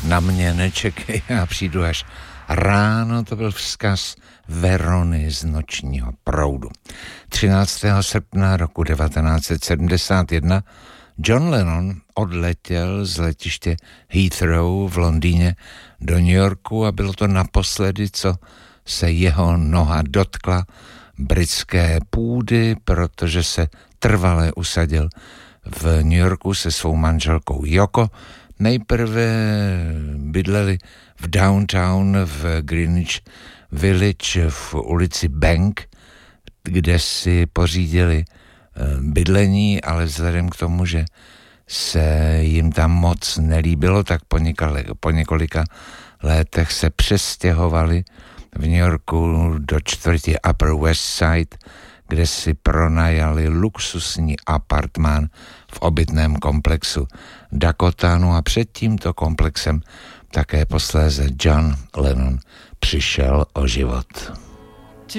Na mě nečekej, já přijdu až ráno, to byl vzkaz Verony z Nočního proudu. 13. srpna roku 1971 John Lennon odletěl z letiště Heathrow v Londýně do New Yorku a bylo to naposledy, co se jeho noha dotkla britské půdy, protože se trvale usadil v New Yorku se svou manželkou Yoko. Nejprve bydleli v downtown v Greenwich Village v ulici Bank, kde si pořídili bydlení, ale vzhledem k tomu, že se jim tam moc nelíbilo, tak po několika letech se přestěhovali v New Yorku do čtvrti Upper West Side, kde si pronajali luxusní apartmán v obytném komplexu Dakota. No a před tímto komplexem také posléze John Lennon přišel o život.